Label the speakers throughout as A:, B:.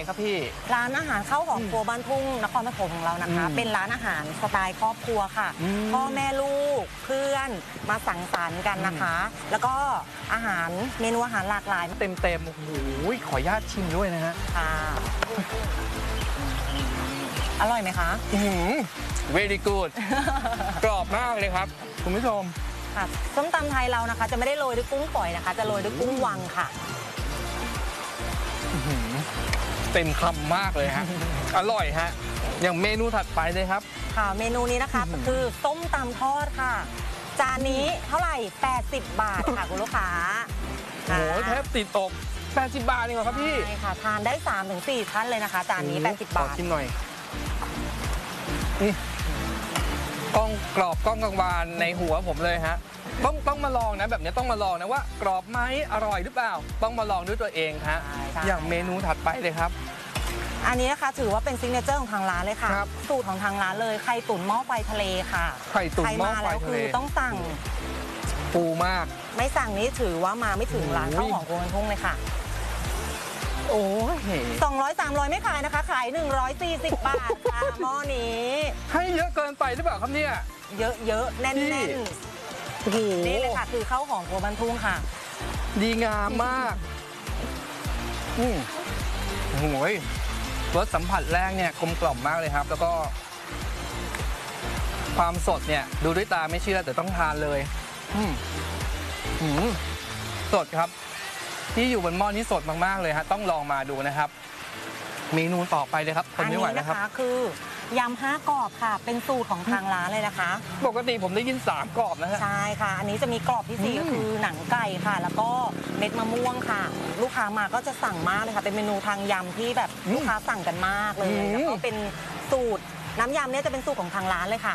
A: ครับพี่
B: ร้านอาหารข้าวหอมครัวบ้านทุ่งนครปฐมของเรานะคะเป็นร้านอาหารสไตล์ครอบครัวค่ะพ่อแม่ลูกเพื่อนมาสังสรรค์กันนะคะ แล้วก็อาหารเมนูอาหารหลากหลาย
A: เต็มโอ้โหขออนุญาตชิมด้วยนะฮะ
B: ค่ะอร่อยไหมคะ
A: very good กรอบมากเลยครับคุณผู้ชม
B: ค่ะส้มตำไทยเรานะคะจะไม่ได้โรยด้วยกุ้งฝอยนะคะจะโรยด้วยกุ้งวังค่ะ
A: เต็มคำมากเลยฮะ อร่อยฮะอย่างเมนูถัดไปเลยครับ
B: ค่ะเมนูนี้นะคะคือส้มตำทอดค่ะจานนี้เท่าไหร่80 บาทค่ะคุณลูกค้า
A: โอ้โหแทบติดอก80 บาทเองเหรอครับพี่
B: ใช่ค่ะทานได้ 3-4 ท่านเลยนะคะจานนี้80 บาท
A: ชิมหน่อยนี่กล้องกรอบกล้องกังวานในหัวผมเลยฮะต้องมาลองนะแบบนี้ต้องมาลองนะว่ากรอบไหมอร่อยหรือเปล่าต้องมาลองด้วยตัวเองฮะอย่างเมนูถัดไปเลยครับ
B: อันนี้นะคะถือว่าเป็นซิกเนเจอร์ของทางร้านเลยค่ะสูตรของทางร้านเลยไข่ตุ๋นหม้อไฟทะเลค่ะ
A: ไข่ตุ๋นหม้อไฟทะเล
B: ต้องสั่ง
A: ปูมาก
B: ไม่สั่งนี้ถือว่ามาไม่ถึงร้านข้าวหอมครัวบ้านทุ่งเลยค่ะ
A: โอ้ย
B: 200-300ไม่ขายนะคะขาย140 บาทค่ะหม้อนี้
A: ให้เยอะเกินไปหรือเปล่าครับเนี่ย
B: เยอะแน่นนี่เลยค่ะคือข้าวหอมครัวบ้านทุ่งค่ะ
A: ดีงามมากโอ้ยรสสัมผัสแรกเนี่ยกลมกล่อมมากเลยครับแล้วก็ความสดเนี่ยดูด้วยตาไม่เชื่อแต่ต้องทานเลยสดครับที่อยู่บนหม้อนี้สดมากๆเลยฮะต้องลองมาดูนะครับเมนูต่อไปเลยครับคนไม่ไหวแล้วครับ
B: คือยำ5 กรอบค่ะเป็นสูตรของทางร้านเลยนะคะ
A: ปกติผมได้ยิน3 กรอบนะฮะ
B: ใช่ค่ะอันนี้จะมีกรอบที่4ก็คือหนังไก่ค่ะแล้วก็เม็ดมะม่วงค่ะลูกค้ามาก็จะสั่งมากเลยค่ะเป็นเมนูทางยำที่แบบลูกค้าสั่งกันมากเลยแล้วก็เป็นสูตรน้ำยำเนี่ยจะเป็นสูตรของทางร้านเลยค่ะ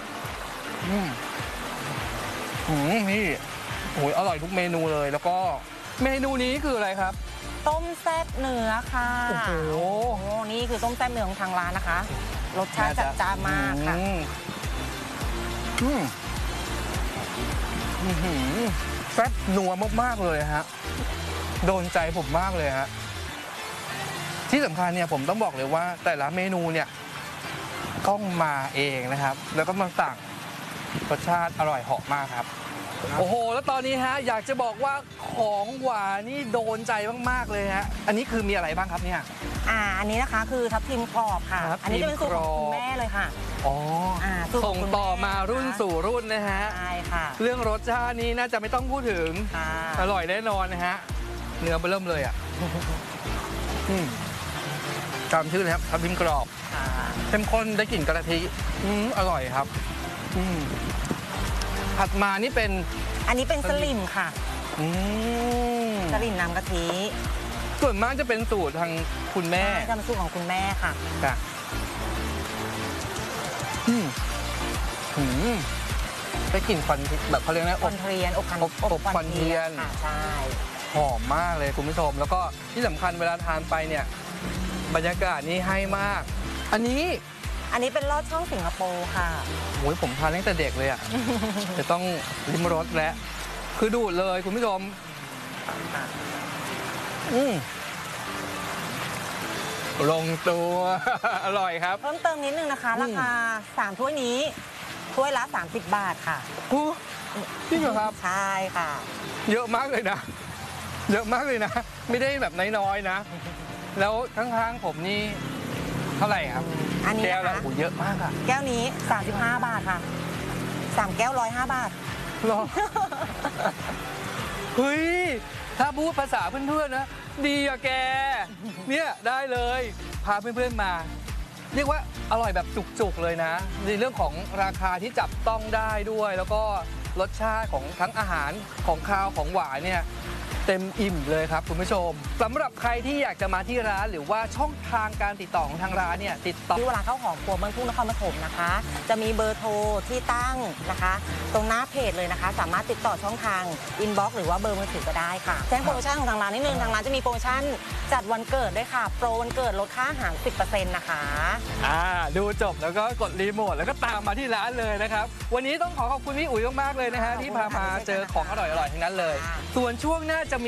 A: นี่โอ้ยอร่อยทุกเมนูเลยแล้วก็เมนูนี้คืออะไรครับ
B: ต้มแซ่บเนื้อค่ะโอ้โหนี่คือต้มแซ่บเนื้อของทางร้านนะคะรสชาติจัดจ้านมากค่ะ
A: แซ่บนัวมากๆเลยฮะโดนใจผมมากเลยฮะที่สำคัญเนี่ยผมต้องบอกเลยว่าแต่ละเมนูเนี่ยต้องมาเองนะครับแล้วก็มาสั่งรสชาติอร่อยเหาะมากครับโอ้โหแล้วตอนนี้ฮะอยากจะบอกว่าของหวานนี่โดนใจมากๆเลยฮะอันนี้คือมีอะไรบ้างครับเนี่ย
B: อันนี้นะคะคือทับทิมกรอบค่ะอันนี้จะเป็นสูตรของคุณแม่เลยค่ะ
A: ส่งต่อมารุ่นสู่รุ่นนะฮะ
B: ใช่ค่ะ
A: เรื่องรสชาตินี้น่าจะไม่ต้องพูดถึงอร่อยแน่นอนนะฮะเนื้อเริ่มเลยอ่ะตามชื่อเลยครับทับทิมกรอบเข้มข้นได้กลิ่นกะทิอร่อยครับถัดมานี่เป็น
B: อันนี้เป็นสลิมค่ะสลิมน้ำกะทิ
A: ส่วนมากจะเป็นสูตรทางคุณแม่
B: จะเป็นสูตรของคุณแม่ค่ะ
A: ได้กลิ่นควันแบบเขาเรียกนะ
B: อบเทียนอบ
A: ควันเทียน
B: ใช่
A: หอมมากเลยคุณผู้ชมแล้วก็ที่สำคัญเวลาทานไปเนี่ยบรรยากาศนี่ให้มากอันนี้
B: เป็นลอดช่องสิงคโปร์ค่ะ
A: โอ้ยผมทานตั้งแต่เด็กเลยอ่ะจะต้องลิ้มรสและคือดูดเลยคุณผู้ชมลงตัวอร่อยครับ
B: เพิ่มเติมนิดนึงนะคะราคา3 ถ้วยนี้ถ้วยละ30 บาทค่ะ
A: จริงเหรอครับ
B: ใช่ค่ะ
A: เยอะมากเลยนะเยอะมากเลยนะไม่ได้แบบน้อยๆนะแล้วข้างๆผมนี่เท่าไหร่ครับ
B: อันนี้
A: แก้วละเยอะมากค่ะ
B: แก้วนี้35 บาทค่ะ3 แก้ว105 บาท
A: หรอเฮ้ยถ้าพูดภาษาเพื่อนๆนะดีอะแกเนี่ยได้เลยพาเพื่อนๆมาเรียกว่าอร่อยแบบจุกๆเลยนะในเรื่องของราคาที่จับต้องได้ด้วยแล้วก็รสชาติของทั้งอาหารของคาวของหวานเนี่ยเต็มอิ่มเลยครับคุณผู้ชมสำหรับใครที่อยากจะมาที่ร้านหรือว่าช่องทางการติดต่อของทางร้านเนี่ยติดต่อ
B: ที่เวลาข้าวหอมครัวบ้านทุ่งนครปฐมนะคะจะมีเบอร์โทรที่ตั้งนะคะตรงหน้าเพจเลยนะคะสามารถติดต่อช่องทางอินบ็อกซ์หรือว่าเบอร์มือถือก็ได้ค่ะแจ้งโปรโมชั่นของทางร้านนิดนึงทางร้านจะมีโปรโมชั่นจัดวันเกิดด้วยค่ะโปรวันเกิดลดค่าอาหาร 10% นะคะ
A: ดูจบแล้วก็กดรีโมทแล้วก็ตามมาที่ร้านเลยนะครับวันนี้ต้องขอบคุณพี่อุ๋ยมากๆเลยนะฮะที่พามาเจอของอร่อยๆทั้งนั้นเลยส่วนช่วงหน้า